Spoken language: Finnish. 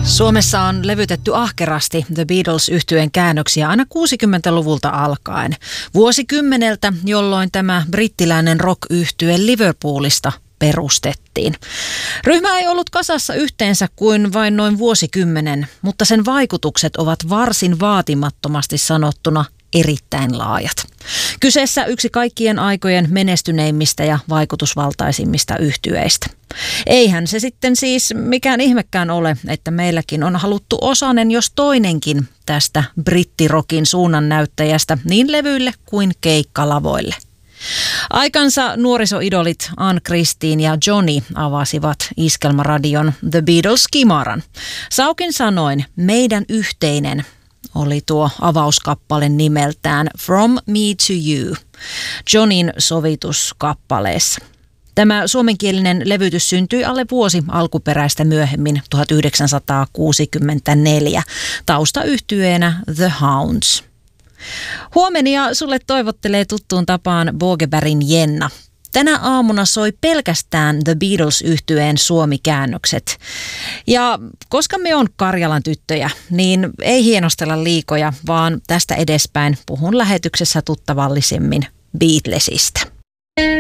Suomessa on levytetty ahkerasti The Beatles-yhtyeen käännöksiä aina 60-luvulta alkaen. Vuosikymmeneltä, jolloin tämä brittiläinen rock-yhtye Liverpoolista perustettiin. Ryhmä ei ollut kasassa yhteensä kuin vain noin vuosikymmenen, mutta sen vaikutukset ovat varsin vaatimattomasti sanottuna erittäin laajat. Kyseessä yksi kaikkien aikojen menestyneimmistä ja vaikutusvaltaisimmista yhtyeistä. Eihän se sitten siis mikään ihmekään ole, että meilläkin on haluttu osanen jos toinenkin tästä brittirokin suunnannäyttäjästä niin levyille kuin keikkalavoille. Aikansa nuorisoidolit Ann-Kristiin ja Johnny avasivat Iskelmaradion The Beatles-kimaran. Saukin sanoin, meidän yhteinen oli tuo avauskappale nimeltään From Me to You, Johnnyn sovituskappaleessa. Tämä suomenkielinen levytys syntyi alle vuosi alkuperäistä myöhemmin 1964 taustayhtyeenä The Hounds. Huomenia sulle toivottelee tuttuun tapaan Bogebergin Jenna. Tänä aamuna soi pelkästään The Beatles-yhtyeen suomikäännökset. Ja koska me on Karjalan tyttöjä, niin ei hienostella liikoja, vaan tästä edespäin puhun lähetyksessä tuttavallisemmin Beatlesista.